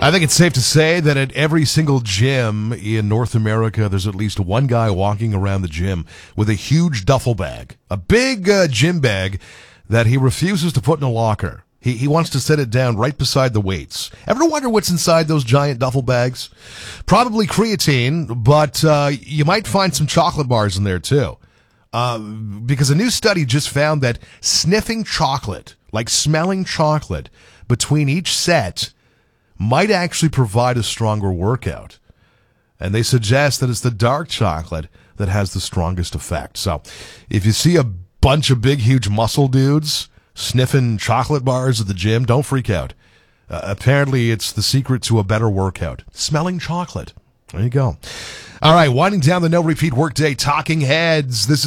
I think it's safe to say that at every single gym in North America, there's at least one guy walking around the gym with a huge duffel bag, a big gym bag that he refuses to put in a locker. He wants to set it down right beside the weights. Ever wonder what's inside those giant duffel bags? Probably creatine, but you might find some chocolate bars in there too. Because a new study just found that sniffing chocolate, like smelling chocolate, between each set might actually provide a stronger workout. And they suggest that it's the dark chocolate that has the strongest effect. So if you see a bunch of big, huge muscle dudes sniffing chocolate bars at the gym, don't freak out. Apparently, it's the secret to a better workout. Smelling chocolate. There you go. All right, winding down the no-repeat workday talking heads. This is